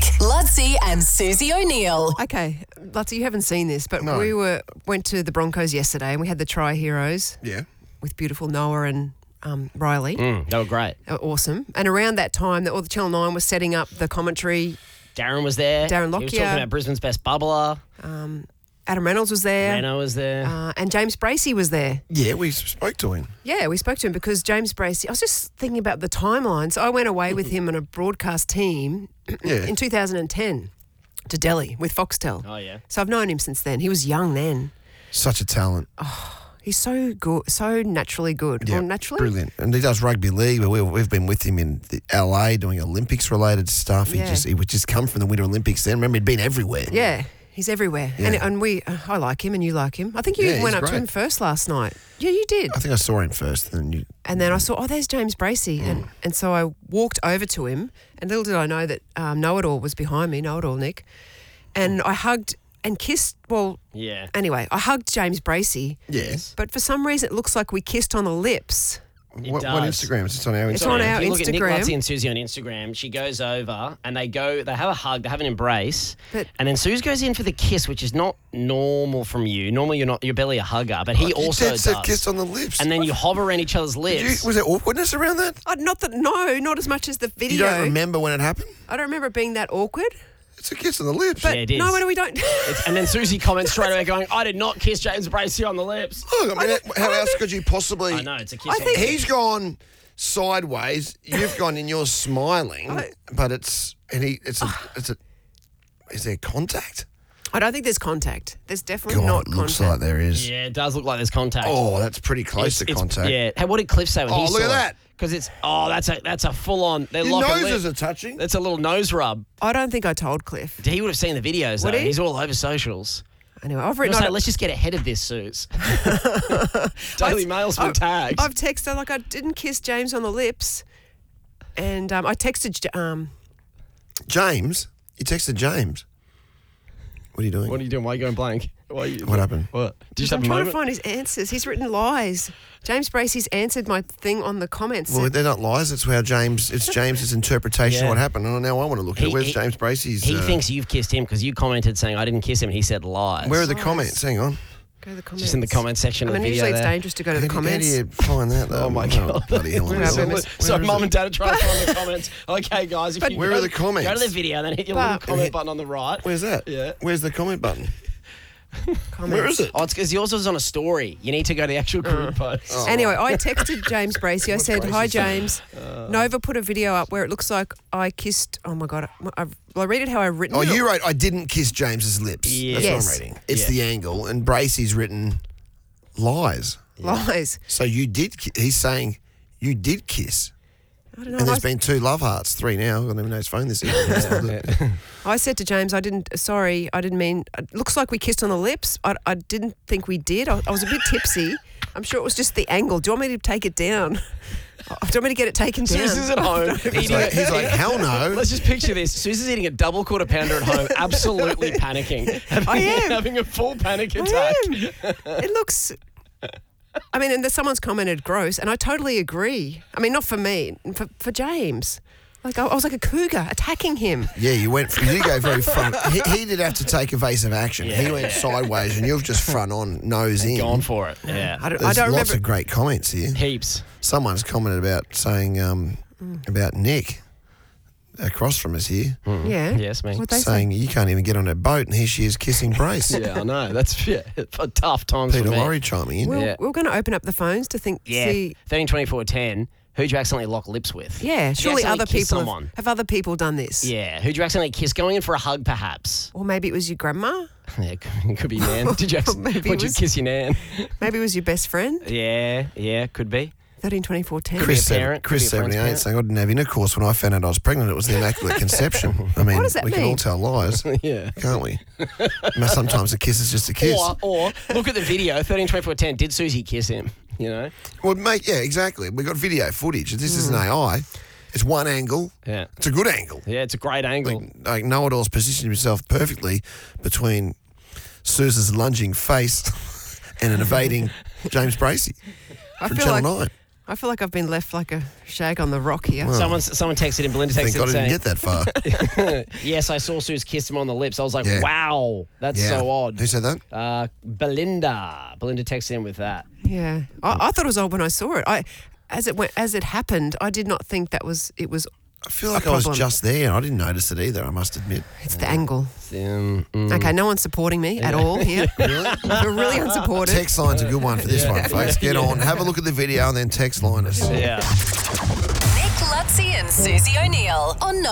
Ludsey and Susie O'Neill. Okay, Ludsey, you haven't seen this, but No. we went to the Broncos yesterday and we had the Tri-Heroes Yeah. with beautiful Noah and Riley. They were great. Awesome. And around that time, all the Channel 9 was setting up the commentary. Darren was there. Darren He was Lockyer. talking about Brisbane's best bubbler. Adam Reynolds was there. Renault was there. And James Bracey was there. Yeah, we spoke to him. Yeah, we spoke to him because James Bracey, I was just thinking about the timelines. I went away with him on a broadcast team Yeah. in 2010 to Delhi with Foxtel. Oh, yeah. So I've known him since then. He was young then. Such a talent. He's so good, so naturally good. Yeah, Or naturally? brilliant. And he does rugby league. But we've been with him in the LA doing Olympics-related stuff. Yeah. He would just come from the Winter Olympics then. Remember, he'd been everywhere. Yeah, he's everywhere. Yeah. And I like him and you like him. I think you Yeah, went he's up to great. him first last night. Yeah, you did. I think I saw him first. Then And then I saw, there's James Bracey. And so I walked over to him, and little did I know that Know-It-All was behind me, Know-It-All Nick. And I hugged and kissed, Yeah. anyway, I hugged James Bracey. Yes. But for some reason, it looks like we kissed on the lips. What does. Instagram? It's on our Instagram. It's on our If you look at Nick Instagram. Ludsey and Susie on Instagram, she goes over and they have a hug, they have an embrace, But- and then Suze goes in for the kiss, which is not normal from you. Normally you're barely a hugger, but he also You does. said kissed on the lips. And then you hover around each other's lips. Was there awkwardness around that? Not as much as the video. You don't remember when it happened? I don't remember it being that awkward. It's a kiss on the lips. But Yeah, it is. no, we don't. And then Susie comments straight away going, I did not kiss James Bracey on the lips. Look, I mean, how else could you possibly... I know, it's a kiss I on think- the lips. He's gone sideways. You've gone in. You're smiling, but is there contact? I don't think there's contact. There's definitely God, not looks contact. like there is. Yeah, it does look like there's contact. Oh, that's pretty close to contact. Yeah. Hey, what did Cliff say when he Oh, saw look at it? that. Because it's, that's a full-on, they're Your locking noses lips. are touching. That's a little nose rub. I don't think I told Cliff. He would have seen the videos, Would though. he? He's all over socials. Anyway, I've I'll written. say, let's just get ahead of this, Suze. Daily Mail's been tagged. I've texted I didn't kiss James on the lips, and I texted James, you texted James. What are you doing? What are you doing? Why are you going blank? What happened? What? Did you just I'm have a trying to moment? find his answers. He's written lies. James Bracey's answered my thing on the comments. Well, they're not lies. It's how James's interpretation Yeah. of what happened. And now I want to look at it. Where's James Bracey's? He thinks you've kissed him because you commented saying, I didn't kiss him, and he said lies. Where are the comments? Hang on. Go to the comments. Just in the comment section of the video usually it's there. dangerous to go to the How comments. do you find that, though? Oh, my God. Bloody hell. Where are Where they? is So it? mum and dad are trying to find the comments. Okay, guys, if you Where go, are the comments? Go to the video, then hit your But- little comment button on the right. Where's that? Yeah. Where's the comment button? Comments. Where is it? Oh, it's because yours was on a story. You need to go to the actual group post. Anyway, I texted James Bracey. I said, Bracey "Hi, say? James. Nova put a video up where it looks like I kissed. Oh my God! I read it how I've written Oh, it. you wrote, I didn't kiss James's lips. Yeah. That's Yes. what I'm reading. It's Yeah. the angle. And Bracey's written lies. Lies. So you did, he's saying you did kiss. I don't know. And there's been 2 love hearts, 3 now. I don't even know his phone this evening. I said to James, I didn't mean, it looks like we kissed on the lips. I didn't think we did. I was a bit tipsy. I'm sure it was just the angle. Do you want me to take it down? Do you want me to get it taken down? Suze at home. He's like, hell no. Let's just picture this. Suze is eating a double quarter pounder at home, absolutely panicking. I am. Having a full panic I attack. am. It looks... I mean, and someone's commented gross, and I totally agree. I mean, not for me, for James. Like, I was like a cougar attacking him. Yeah, you go very front. He did have to take evasive action. Yeah. He went sideways and you've just front on, nose in. Gone for it. Yeah. I don't There's lots remember. of great comments here. Heaps. Someone's commented about saying about Nick across from us here, Yeah. Yes, me. What'd they say? saying you can't even get on a boat, and here she is kissing Brace. Yeah, I know. That's for tough times Peter for me. Lorry chiming in. Yeah. We're going to open up the phones to Yeah. see. 13, 24, 10. Who'd you accidentally lock lips with? Yeah, Did you surely accidentally other kiss people someone? have other people done this. Yeah. Who'd you accidentally kiss? Going in for a hug, perhaps. Or maybe it was your grandma. Yeah, it could be Nan. Did you Maybe it would you was- kiss your Nan? Maybe it was your best friend. Yeah, could be. 13, 24, 10. Chris, be a parent, could be a friend's 78 parent. saying I didn't have intercourse when I found out I was pregnant. It was the Immaculate Conception. I mean, What does that we can mean? all tell lies, Yeah. can't we? Sometimes a kiss is just a kiss. Or look at the video. 13, 24, 10. Did Susie kiss him? You know? Well, mate, yeah, exactly. We got video footage. This isn't AI. It's one angle. Yeah. It's a good angle. Yeah, it's a great angle. Like Know-It-All's positioned himself perfectly between Suze's lunging face and an evading James Bracey I from feel Channel like 9. I feel like I've been left like a shag on the rock here. Someone texted in, Belinda Thank texted God in I didn't saying, get that far. yes, I saw Suze kiss him on the lips. I was like, Yeah. wow, that's Yeah. so odd. Who said that? Belinda texted in with that. Yeah, I thought it was odd when I saw it. As it happened, I did not think it was. I feel like a I was problem. just there. I didn't notice it either, I must admit. It's the angle. Mm. Okay, no one's supporting me at all here. Really? We're really unsupported. Text line's a good one for this one, folks. Get on, have a look at the video and then text line us. Yeah. Nick Lutzi and Susie O'Neill on